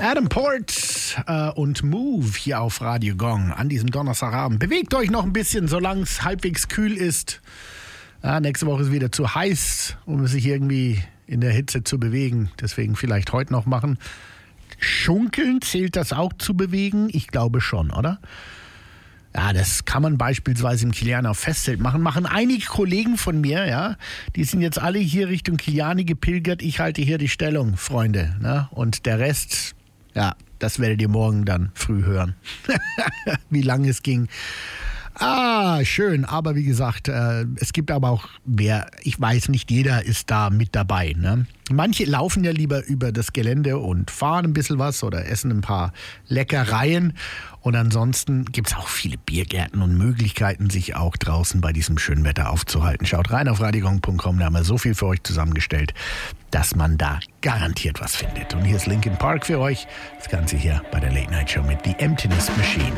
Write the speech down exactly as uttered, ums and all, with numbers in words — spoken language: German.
Adam Port äh, und Move hier auf Radio Gong an diesem Donnerstagabend. Bewegt euch noch ein bisschen, solange es halbwegs kühl ist. Ja, nächste Woche ist wieder zu heiß, um sich irgendwie in der Hitze zu bewegen. Deswegen vielleicht heute noch machen. Schunkeln, zählt das auch zu bewegen? Ich glaube schon, oder? Ja, das kann man beispielsweise im Kilianer Festzelt machen. Machen einige Kollegen von mir, ja. Die sind jetzt alle hier Richtung Kiliani gepilgert. Ich halte hier die Stellung, Freunde. Ne? Und der Rest, ja, das werdet ihr morgen dann früh hören. Wie lange es ging. Ah, schön. Aber wie gesagt, äh, es gibt aber auch, wer, ich weiß, nicht jeder ist da mit dabei. Ne? Manche laufen ja lieber über das Gelände und fahren ein bisschen was oder essen ein paar Leckereien. Und ansonsten gibt es auch viele Biergärten und Möglichkeiten, sich auch draußen bei diesem schönen Wetter aufzuhalten. Schaut rein auf radiogong punkt com, da haben wir so viel für euch zusammengestellt, dass man da garantiert was findet. Und hier ist Linkin Park für euch. Das Ganze hier bei der Late Night Show mit The Emptiness Machine.